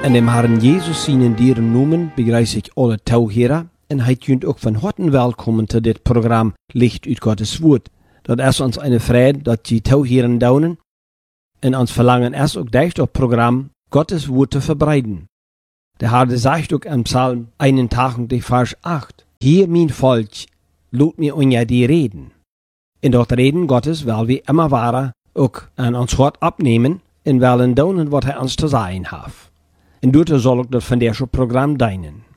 In dem Herrn Jesus seinen dieren noemen begrijs ik alle touwheren en hij kunt ook van harten welkom te dit programma Licht uit Gottes Woord. Dat is ons eine Freude, dat die touwheren daunen en ons verlangen is ook dicht op programma Gottes Woord te verbreiden. Der Herr sagt ook in Psalm 81, Vers 8, Hier mein Volk, laat mir unja die reden. En dat reden Gottes wil we immer ware ook aan ons hart abnehmen en willen doen wat hij ons te zeggen heeft. En doet zal ook dat van deze programma dienen.